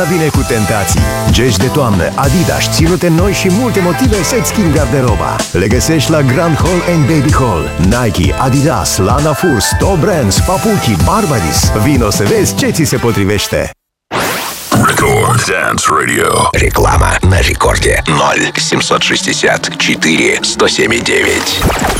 Vine cu tentații, geci de toamnă, Adidas, ținute noi și multe motive să-ți schimbi garderoba. Le găsești la Grand Hall and Baby Hall. Nike, Adidas, Lana Furs, Top Brands, Papuchi, Barbadis. Vino să vezi ce ți se potrivește. Record Dance Radio. Реклама на рекорде 0 764 107 9.